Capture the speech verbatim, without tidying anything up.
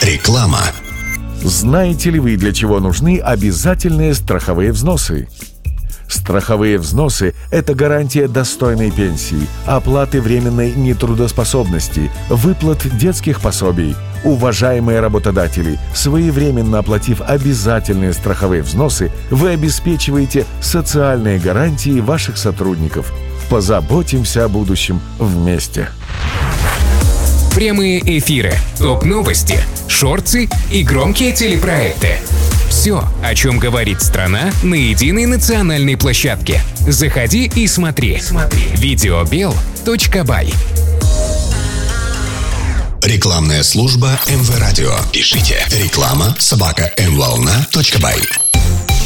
Реклама. Знаете ли вы, для чего нужны обязательные страховые взносы? Страховые взносы – это гарантия достойной пенсии, оплаты временной нетрудоспособности, выплат детских пособий. Уважаемые работодатели, своевременно оплатив обязательные страховые взносы, вы обеспечиваете социальные гарантии ваших сотрудников. Позаботимся о будущем вместе. Прямые эфиры, топ-новости, шорты и громкие телепроекты. Все, о чем говорит страна на единой национальной площадке. Заходи и смотри. смотри. видеобел точка бай. Рекламная служба эм вэ Радио. Пишите реклама собака эм волна точка бай.